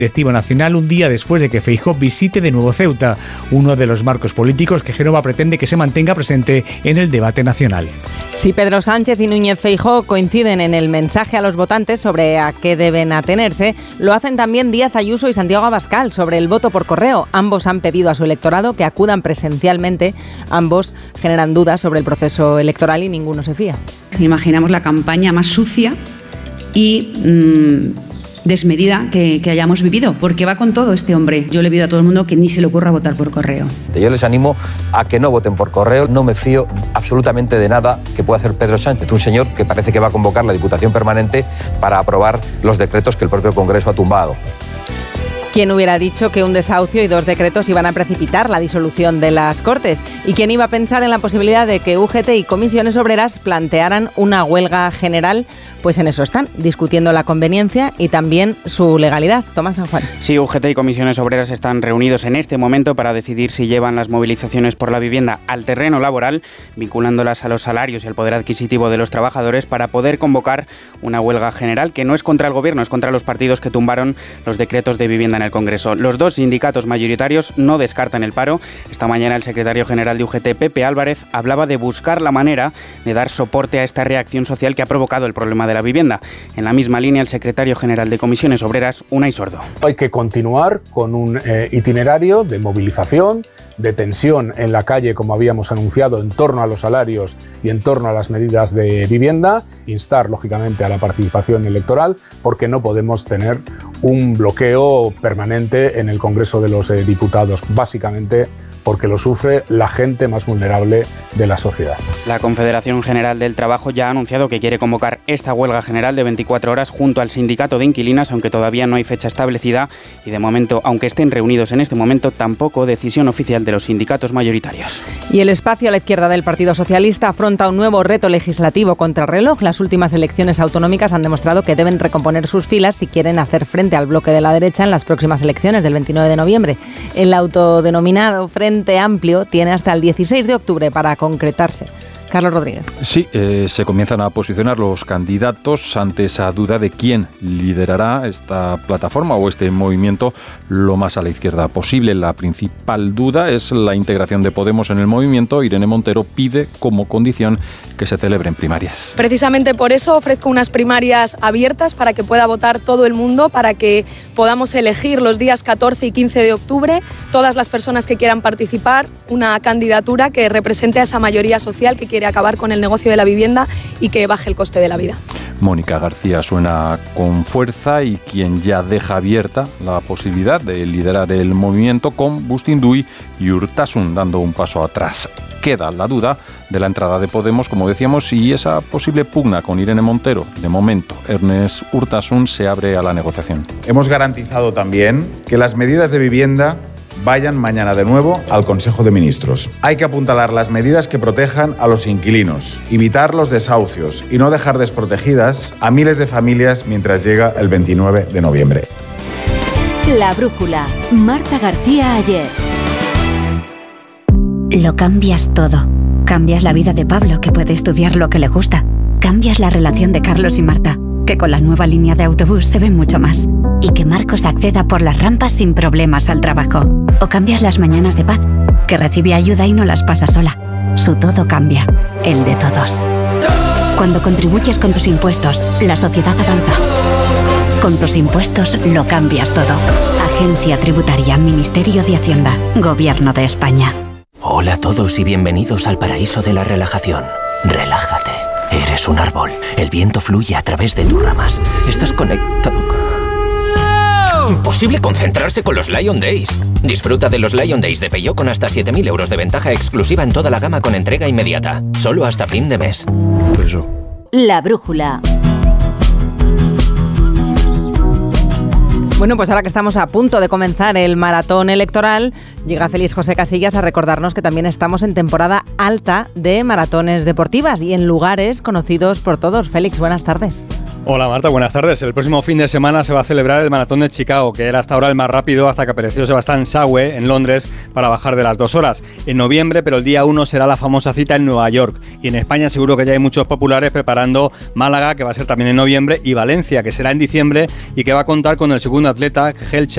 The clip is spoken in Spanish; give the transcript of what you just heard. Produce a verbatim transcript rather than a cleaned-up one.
directivo nacional un día después de que Feijóo visite de nuevo Ceuta, uno de los marcos políticos que Génova pretende que se mantenga presente en el debate nacional. Si Pedro Sánchez y Núñez Feijóo coinciden en el mensaje a los votantes sobre a qué deben atenerse, lo hacen también Díaz Ayuso y Santiago Abascal sobre el voto por correo. Ambos han pedido a su electorado que acudan presencialmente. Ambos generan dudas sobre el proceso electoral y ninguno se fía. Imaginamos la campaña más sucia y Mmm, desmedida que, que hayamos vivido, porque va con todo este hombre. Yo le pido a todo el mundo que ni se le ocurra votar por correo. Yo les animo a que no voten por correo. No me fío absolutamente de nada que pueda hacer Pedro Sánchez, un señor que parece que va a convocar la Diputación Permanente para aprobar los decretos que el propio Congreso ha tumbado. ¿Quién hubiera dicho que un desahucio y dos decretos iban a precipitar la disolución de las Cortes? ¿Y quién iba a pensar en la posibilidad de que U G T y comisiones obreras plantearan una huelga general? Pues en eso están, discutiendo la conveniencia y también su legalidad. Tomás San Juan. Sí, U G T y comisiones obreras están reunidos en este momento para decidir si llevan las movilizaciones por la vivienda al terreno laboral, vinculándolas a los salarios y al poder adquisitivo de los trabajadores, para poder convocar una huelga general que no es contra el gobierno, es contra los partidos que tumbaron los decretos de vivienda en el Congreso. Los dos sindicatos mayoritarios no descartan el paro. Esta mañana el secretario general de U G T, Pepe Álvarez, hablaba de buscar la manera de dar soporte a esta reacción social que ha provocado el problema de la vivienda. En la misma línea, el secretario general de Comisiones Obreras, Unai Sordo. Hay que continuar con un eh, itinerario de movilización, de tensión en la calle, como habíamos anunciado, en torno a los salarios y en torno a las medidas de vivienda, instar lógicamente a la participación electoral, porque no podemos tener un bloqueo permanente en el Congreso de los eh, Diputados, básicamente porque lo sufre la gente más vulnerable de la sociedad. La Confederación General del Trabajo ya ha anunciado que quiere convocar esta huelga general de veinticuatro horas junto al sindicato de inquilinas, aunque todavía no hay fecha establecida y de momento, aunque estén reunidos en este momento, tampoco decisión oficial de los sindicatos mayoritarios. Y el espacio a la izquierda del Partido Socialista afronta un nuevo reto legislativo contrarreloj. Las últimas elecciones autonómicas han demostrado que deben recomponer sus filas si quieren hacer frente al bloque de la derecha en las próximas elecciones del veintinueve de noviembre. El autodenominado Frente Amplio tiene hasta el dieciséis de octubre para concretarse. Carlos Rodríguez. Sí, eh, se comienzan a posicionar los candidatos ante esa duda de quién liderará esta plataforma o este movimiento lo más a la izquierda posible. La principal duda es la integración de Podemos en el movimiento. Irene Montero pide como condición que se celebren primarias. Precisamente por eso ofrezco unas primarias abiertas para que pueda votar todo el mundo, para que podamos elegir los días catorce y quince de octubre, todas las personas que quieran participar, una candidatura que represente a esa mayoría social que quiere acabar con el negocio de la vivienda y que baje el coste de la vida. Mónica García suena con fuerza y quien ya deja abierta la posibilidad de liderar el movimiento con Bustinduy y Urtasun dando un paso atrás. Queda la duda de la entrada de Podemos, como decíamos, y esa posible pugna con Irene Montero. De momento, Ernest Urtasun se abre a la negociación. Hemos garantizado también que las medidas de vivienda vayan mañana de nuevo al Consejo de Ministros. Hay que apuntalar las medidas que protejan a los inquilinos, evitar los desahucios y no dejar desprotegidas a miles de familias mientras llega el veintinueve de noviembre. La brújula. Marta García Ayer. Lo cambias todo. Cambias la vida de Pablo, que puede estudiar lo que le gusta. Cambias la relación de Carlos y Marta, que con la nueva línea de autobús se ve mucho más. Y que Marcos acceda por las rampas sin problemas al trabajo. O cambias las mañanas de Paz, que recibe ayuda y no las pasa sola. Su todo cambia, el de todos. Cuando contribuyes con tus impuestos, la sociedad avanza. Con tus impuestos lo cambias todo. Agencia Tributaria, Ministerio de Hacienda, Gobierno de España. Hola a todos y bienvenidos al paraíso de la relajación. Relájate. Eres un árbol. El viento fluye a través de tus ramas. Estás conectado. Imposible concentrarse con los Lion Days. Disfruta de los Lion Days de Peugeot con hasta siete mil euros de ventaja exclusiva en toda la gama con entrega inmediata. Solo hasta fin de mes. Eso. La brújula. Bueno, pues ahora que estamos a punto de comenzar el maratón electoral, llega Félix José Casillas a recordarnos que también estamos en temporada alta de maratones deportivas y en lugares conocidos por todos. Félix, buenas tardes. Hola Marta, buenas tardes. El próximo fin de semana se va a celebrar el Maratón de Chicago, que era hasta ahora el más rápido hasta que apareció Sebastián Shawe en Londres para bajar de las dos horas. En noviembre, pero el día uno será la famosa cita en Nueva York. Y en España seguro que ya hay muchos populares preparando Málaga, que va a ser también en noviembre, y Valencia, que será en diciembre y que va a contar con el segundo atleta, Gelcha